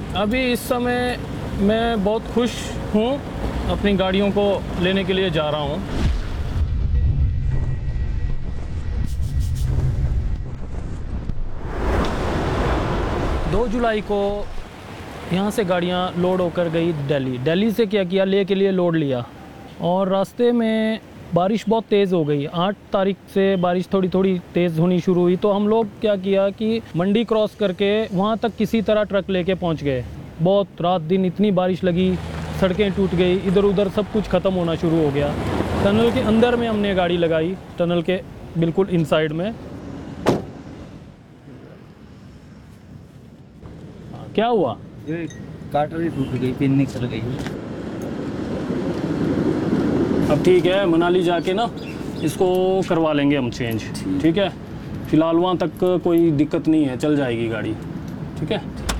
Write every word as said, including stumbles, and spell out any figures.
अभी इस समय मैं बहुत खुश हूँ, अपनी गाड़ियों को लेने के लिए जा रहा हूँ। दो जुलाई को यहाँ से गाड़ियाँ लोड होकर गई दिल्ली। दिल्ली से क्या किया, ले के लिए लोड लिया और रास्ते में बारिश बहुत तेज़ हो गई। आठ तारीख से बारिश थोड़ी थोड़ी तेज़ होनी शुरू हुई, तो हम लोग क्या किया कि मंडी क्रॉस करके वहाँ तक किसी तरह ट्रक लेके पहुँच गए। बहुत रात दिन इतनी बारिश लगी, सड़कें टूट गई, इधर उधर सब कुछ ख़त्म होना शुरू हो गया। टनल के अंदर में हमने गाड़ी लगाई, टनल के बिल्कुल इनसाइड में। क्या हुआ? ये कार्टर टूट गई, पिन निकल गई। अब ठीक है, मनाली जाके ना इसको करवा लेंगे हम चेंज, ठीक है। फिलहाल वहाँ तक कोई दिक्कत नहीं है, चल जाएगी गाड़ी, ठीक है।